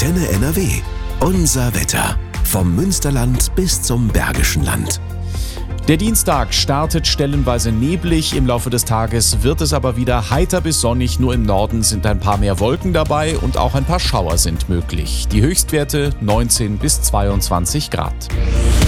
Antenne NRW. Unser Wetter. Vom Münsterland bis zum Bergischen Land. Der Dienstag startet stellenweise neblig, im Laufe des Tages wird es aber wieder heiter bis sonnig, nur im Norden sind ein paar mehr Wolken dabei und auch ein paar Schauer sind möglich. Die Höchstwerte 19 bis 22 Grad.